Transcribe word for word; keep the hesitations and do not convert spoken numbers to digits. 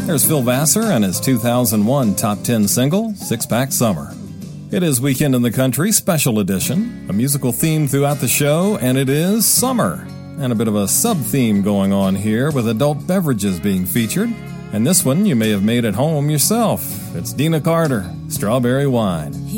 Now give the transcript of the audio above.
There's Phil Vassar and his two thousand one Top ten single, Six Pack Summer. It is Weekend in the Country Special Edition, a musical theme throughout the show, and it is summer. And a bit of a sub-theme going on here with adult beverages being featured. And this one you may have made at home yourself. It's Dina Carter, Strawberry Wine.